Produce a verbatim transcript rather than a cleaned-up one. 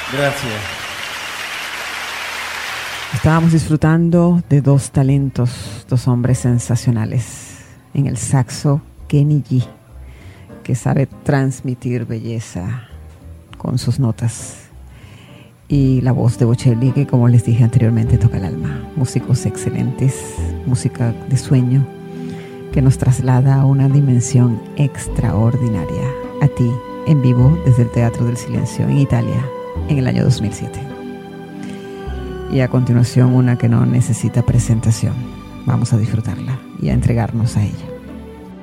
Gracias. Estábamos disfrutando de dos talentos, dos hombres sensacionales. En el saxo, Kenny G, que sabe transmitir belleza con sus notas. Y la voz de Bocelli, que como les dije anteriormente, toca el alma. Músicos excelentes, música de sueño, que nos traslada a una dimensión extraordinaria. A ti, en vivo, desde el Teatro del Silencio, en Italia, en el año dos mil siete. Y a continuación, una que no necesita presentación. Vamos a disfrutarla y a entregarnos a ella.